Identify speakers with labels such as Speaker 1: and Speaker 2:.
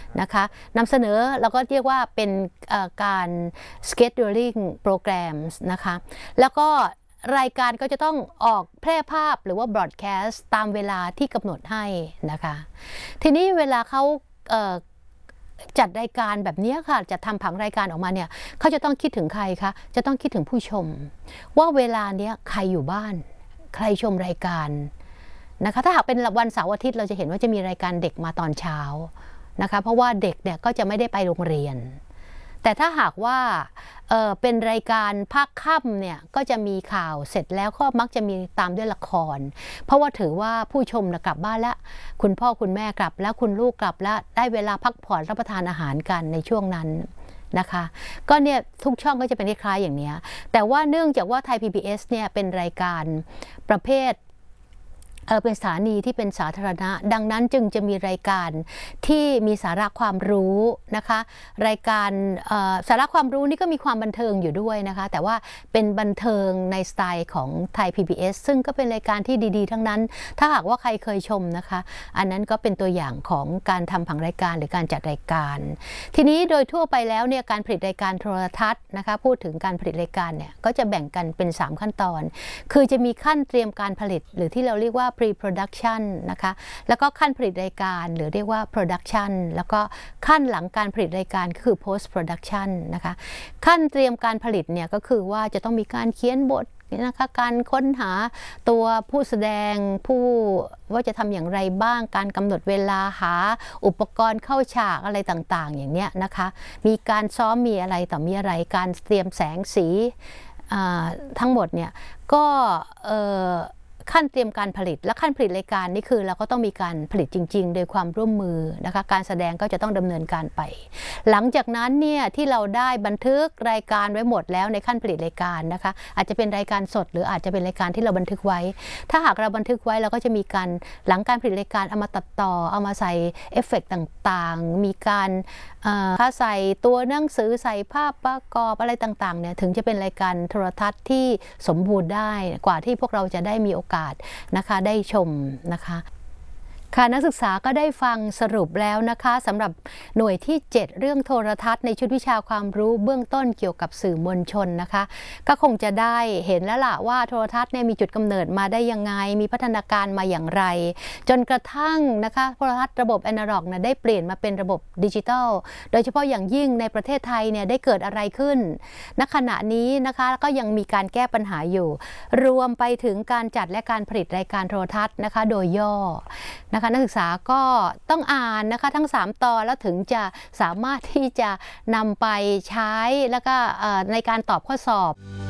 Speaker 1: นะคะนำเสนอเราก็เรียกว่าเป็นการ scheduling programs นะคะแล้วก็รายการก็จะต้องออกแพร่ภาพหรือว่า broadcast ตามเวลาที่กำหนดให้นะคะทีนี้เวลาเขาจัดรายการแบบนี้ค่ะจะทำผังรายการออกมาเนี่ยเขาจะต้องคิดถึงใครคะจะต้องคิดถึงผู้ชมว่าเวลาเนี้ยใครอยู่บ้านใครชมรายการนะคะถ้าหากเป็นวันเสาร์อาทิตย์เราจะเห็นว่าจะมีรายการเด็กมาตอนเช้านะคะเพราะว่าเด็กเนี่ยก็จะไม่ได้ไปโรงเรียนแต่ถ้าหากว่าเป็นรายการภาคค่ำเนี่ยก็จะมีข่าวเสร็จแล้วก็มักจะมีตามด้วยละครเพราะว่าถือว่าผู้ชมกลับบ้านแล้วคุณพ่อคุณแม่กลับแล้วคุณลูกกลับแล้วได้เวลาพักผ่อนรับประทานอาหารกันในช่วงนั้นนะคะก็เนี่ยทุกช่องก็จะเป็นคล้ายๆอย่างนี้แต่ว่าเนื่องจากว่าไทย PBS เนี่ยเป็นรายการประเภทเป็นสถานีที่เป็นสาธารณะดังนั้นจึงจะมีรายการที่มีสาระความรู้นะคะรายการสาระความรู้นี่ก็มีความบันเทิงอยู่ด้วยนะคะแต่ว่าเป็นบันเทิงในสไตล์ของไทย PBS ซึ่งก็เป็นรายการที่ดีๆทั้งนั้นถ้าหากว่าใครเคยชมนะคะอันนั้นก็เป็นตัวอย่างของการทำผังรายการหรือการจัดรายการทีนี้โดยทั่วไปแล้วเนี่ยการผลิตรายการโทรทัศน์นะคะพูดถึงการผลิตรายการเนี่ยก็จะแบ่งกันเป็น3ขั้นตอนคือจะมีขั้นเตรียมการผลิตหรือที่เราเรียกว่า pre-production นะคะแล้วก็ขั้นผลิตรายการหรือเรียกว่า production แล้วก็ขั้นหลังการผลิตรายการก็คือ post production นะคะขั้นเตรียมการผลิตเนี่ยก็คือว่าจะต้องมีการเขียนบทนะคะการค้นหาตัวผู้แสดงผู้ว่าจะทำอย่างไรบ้างการกำหนดเวลาหาอุปกรณ์เข้าฉากอะไรต่างๆอย่างเนี้ยนะคะมีการซ้อมมีอะไรต่อมีอะไรการเตรียมแสงสีทั้งหมดเนี่ยก็ขั้นเตรียมการผลิตและขั้นผลิตรายการนี่คือเราก็ต้องมีการผลิตจริงๆโดยความร่วมมือนะคะการแสดงก็จะต้องดำเนินการไปหลังจากนั้นเนี่ยที่เราได้บันทึกรายการไว้หมดแล้วในขั้นผลิตรายการนะคะอาจจะเป็นรายการสดหรืออาจจะเป็นรายการที่เราบันทึกไว้ถ้าหากเราบันทึกไว้เราก็จะมีการหลังการผลิตรายการเอามาตัดต่อเอามาใส่เอฟเฟกต์ต่างๆมีการใส่ตัวหนังสือใส่ภาพประกอบอะไรต่างๆเนี่ยถึงจะเป็นรายการโทรทัศน์ที่สมบูรณ์ได้กว่าที่พวกเราจะได้มีโอกาสนะคะได้ชมนะคะค่ะนักศึกษาก็ได้ฟังสรุปแล้วนะคะสำหรับหน่วยที่7เรื่องโทรทัศน์ในชุดวิชาความรู้เบื้องต้นเกี่ยวกับสื่อมวลชนนะคะก็คงจะได้เห็นแล้วล่ะว่าโทรทัศน์เนี่ยมีจุดกำเนิดมาได้ยังไงมีพัฒนาการมาอย่างไรจนกระทั่งนะคะโทรทัศน์ระบบแอนะล็อกเนี่ยได้เปลี่ยนมาเป็นระบบดิจิทัลโดยเฉพาะอย่างยิ่งในประเทศไทยเนี่ยได้เกิดอะไรขึ้นณขณะนี้นะคะก็ยังมีการแก้ปัญหาอยู่รวมไปถึงการจัดและการผลิตรายการโทรทัศน์นะคะโดยย่อนะคะนักศึกษาก็ต้องอ่านนะคะทั้ง3ตอนแล้วถึงจะสามารถที่จะนำไปใช้แล้วก็ในการตอบข้อสอบ